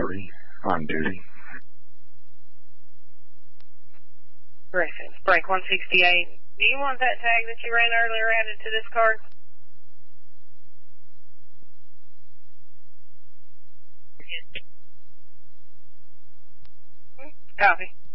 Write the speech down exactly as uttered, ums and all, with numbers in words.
three, on duty. Griffin, break one sixty-eight. Do you want that tag that you ran earlier added to this card? Copy.